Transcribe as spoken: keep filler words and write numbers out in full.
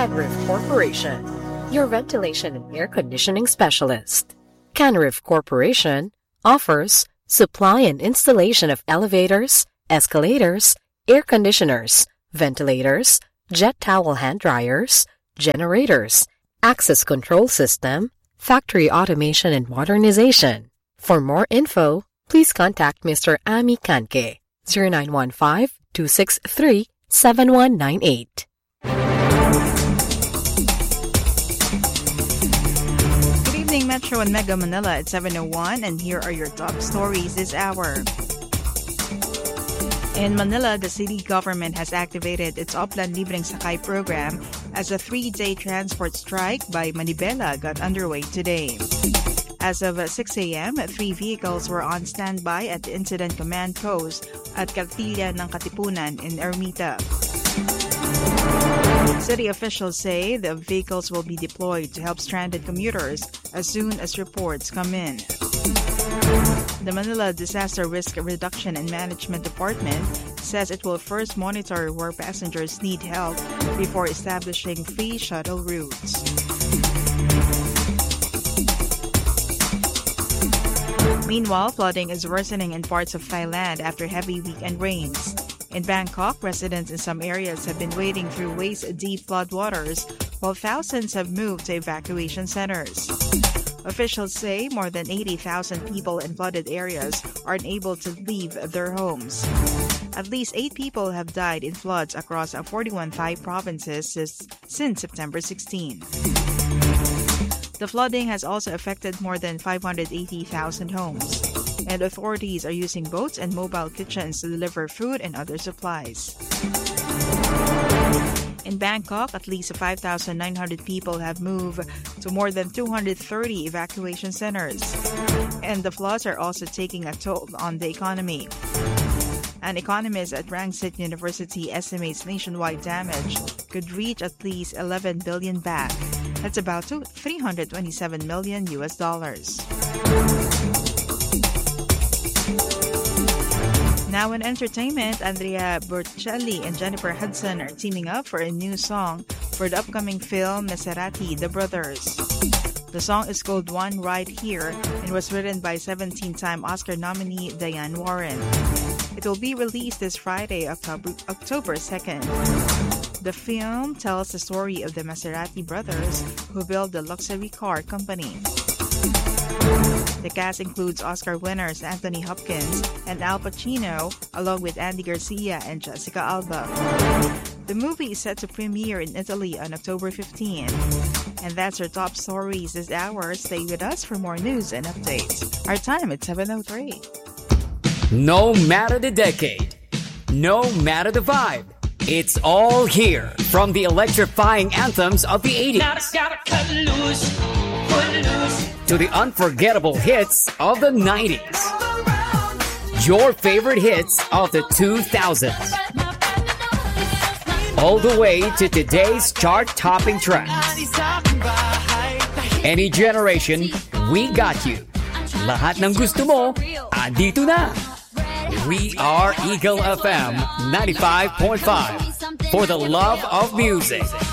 Canrif Corporation, your ventilation and air conditioning specialist. Canrif Corporation offers supply and installation of elevators, escalators, air conditioners, ventilators, jet towel hand dryers, generators, access control system, factory automation and modernization. For more info, please contact Mister Ami Kanke, zero nine one five, two six three, seven one nine eight. Good evening, Metro and Mega Manila at seven oh one, and here are your top stories this hour. In Manila, the city government has activated its Oplan Libreng Sakay program as a three-day transport strike by Manibela got underway today. As of six a.m., three vehicles were on standby at the Incident Command Post at Kartilla ng Katipunan in Ermita. City officials say the vehicles will be deployed to help stranded commuters as soon as reports come in. The Manila Disaster Risk Reduction and Management Department says it will first monitor where passengers need help before establishing free shuttle routes. Meanwhile, flooding is worsening in parts of Thailand after heavy weekend rains. In Bangkok, residents in some areas have been wading through waist-deep floodwaters, while thousands have moved to evacuation centers. Officials say more than eighty thousand people in flooded areas are unable to leave their homes. At least eight people have died in floods across forty-one Thai provinces since September sixteenth. The flooding has also affected more than five hundred eighty thousand homes, and authorities are using boats and mobile kitchens to deliver food and other supplies. In Bangkok, at least five thousand nine hundred people have moved to more than two hundred thirty evacuation centers, and the floods are also taking a toll on the economy. An economist at Rangsit University estimates nationwide damage could reach at least eleven billion baht. That's about three hundred twenty-seven million U S dollars. Now in entertainment, Andrea Bocelli and Jennifer Hudson are teaming up for a new song for the upcoming film Maserati, The Brothers. The song is called One Right Here and was written by seventeen-time Oscar nominee Diane Warren. It will be released this Friday, October second. The film tells the story of the Maserati brothers who built the luxury car company. The cast includes Oscar winners Anthony Hopkins and Al Pacino, along with Andy Garcia and Jessica Alba. The movie is set to premiere in Italy on October fifteenth. And that's our top stories this hour. Stay with us for more news and updates. Our time at seven oh three. No matter the decade, no matter the vibe, it's all here from the electrifying anthems of the eighties. Now it's gotta cut loose, put loose. To the unforgettable hits of the nineties. Your favorite hits of the two thousands. All the way to today's chart-topping tracks. Any generation, we got you. Lahat ng gusto mo, andito na. We are Eagle F M ninety-five point five for the love of music.